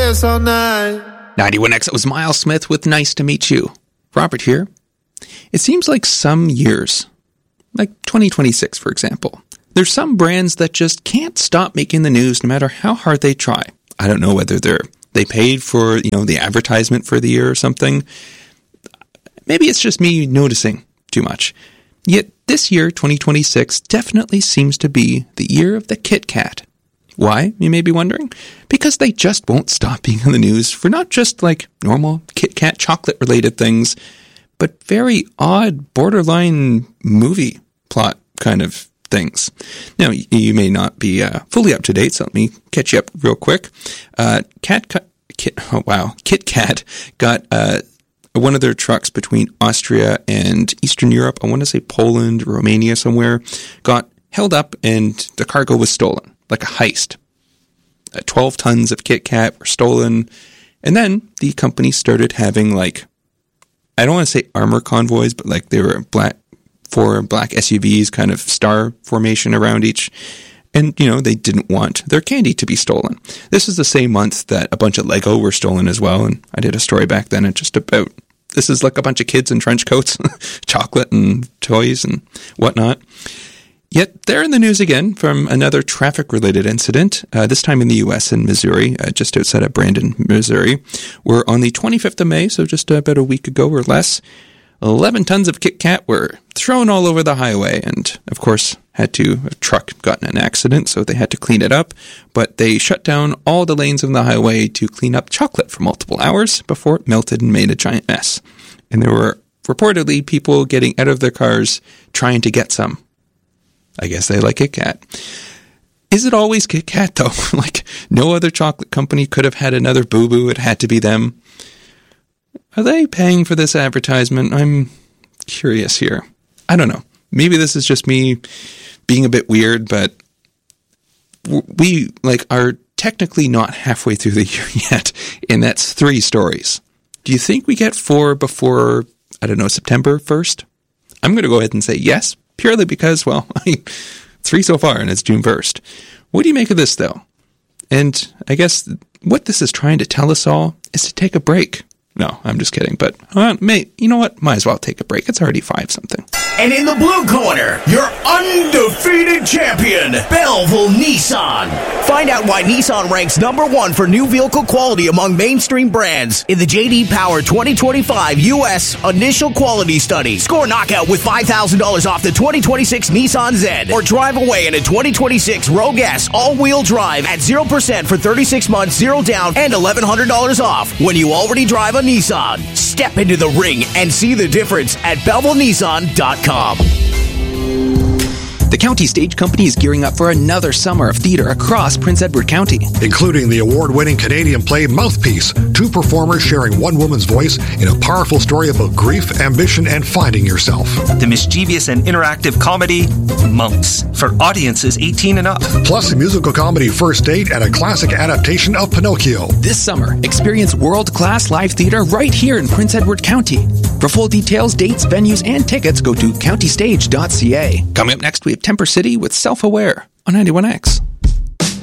dance all night. 91X, it was Miles Smith with Nice to Meet You. Robert here. It seems like some years, like 2026 for example, there's some brands that just can't stop making the news no matter how hard they try. I don't know whether they paid for, the advertisement for the year or something. Maybe it's just me noticing too much. Yet this year, 2026, definitely seems to be the year of the Kit Kat. Why, you may be wondering? Because they just won't stop being in the news for not just like normal Kit Kat chocolate related things, but very odd borderline movie plot kind of things. Now, you may not be fully up to date, so let me catch you up real quick. Kit Kat got one of their trucks between Austria and Eastern Europe, I want to say Poland, Romania somewhere, got held up and the cargo was stolen. Like a heist. 12 tons of Kit Kat were stolen. And then the company started having I don't want to say armor convoys, but they were four black SUVs, kind of star formation around each. And, they didn't want their candy to be stolen. This is the same month that a bunch of Lego were stolen as well. And I did a story back then just about, this is like a bunch of kids in trench coats, chocolate and toys and whatnot. Yet they're in the news again from another traffic-related incident, this time in the U.S. in Missouri, just outside of Brandon, Missouri, where on the 25th of May, so just about a week ago or less, 11 tons of Kit Kat were thrown all over the highway and, of course, a truck got in an accident, so they had to clean it up, but they shut down all the lanes of the highway to clean up chocolate for multiple hours before it melted and made a giant mess. And there were reportedly people getting out of their cars trying to get some. I guess they like Kit Kat. Is it always Kit Kat, though? No other chocolate company could have had another boo-boo. It had to be them. Are they paying for this advertisement? I'm curious here. I don't know. Maybe this is just me being a bit weird, but we, are technically not halfway through the year yet, and that's 3 stories. Do you think we get 4 before, September 1st? I'm going to go ahead and say yes. Purely because, 3 so far, and it's June 1st. What do you make of this, though? And I guess what this is trying to tell us all is to take a break. No, I'm just kidding. But, mate, you know what? Might as well take a break. It's already 5-something. And in the blue corner, your undefeated champion, Belleville Nissan. Find out why Nissan ranks #1 for new vehicle quality among mainstream brands in the J.D. Power 2025 U.S. Initial Quality Study. Score knockout with $5,000 off the 2026 Nissan Zen, or drive away in a 2026 Rogue S all-wheel drive at 0% for 36 months, 0 down, and $1,100 off when you already drive a Nissan. Step into the ring and see the difference at BellevilleNissan.com. The County Stage Company is gearing up for another summer of theater across Prince Edward County, including the award-winning Canadian play Mouthpiece, 2 performers sharing one woman's voice in a powerful story about grief, ambition, and finding yourself. The mischievous and interactive comedy Monks, for audiences 18 and up. Plus a musical comedy First Date and a classic adaptation of Pinocchio. This summer, experience world-class live theater right here in Prince Edward County. For full details, dates, venues, and tickets, go to countystage.ca. Coming up next, we have Temper City with Self-Aware on 91X.